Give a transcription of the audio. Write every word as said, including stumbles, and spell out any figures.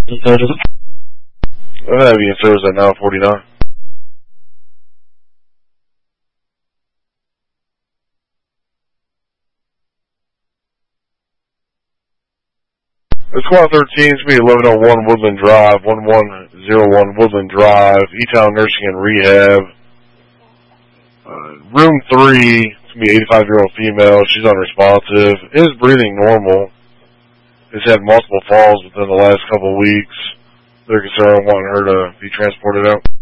I'll have you in service at nine forty-nine. It's Squad thirteen, it's going to be eleven oh one Woodland Drive, one one oh one Woodland Drive, E-Town Nursing and Rehab. Uh, room three, it's going to be eighty-five-year-old female. She's unresponsive. Is breathing normal. Has had multiple falls within the last couple of weeks. They're concerned wanting her to be transported out.